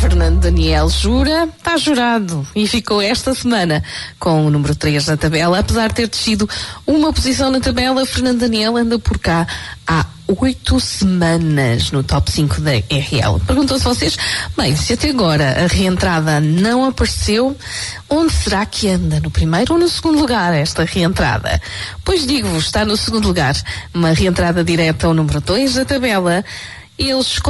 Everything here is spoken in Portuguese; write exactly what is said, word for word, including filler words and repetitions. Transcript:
Fernando Daniel jura, está jurado e ficou esta semana com o número três na tabela. Apesar de ter descido uma posição na tabela, Fernando Daniel anda por cá há oito semanas no top cinco da R L. Perguntam-se vocês, bem, se até agora a reentrada não apareceu, onde será que anda? No primeiro ou no segundo lugar esta reentrada? Pois digo-vos, está no segundo lugar, uma reentrada direta ao número dois da tabela. Eles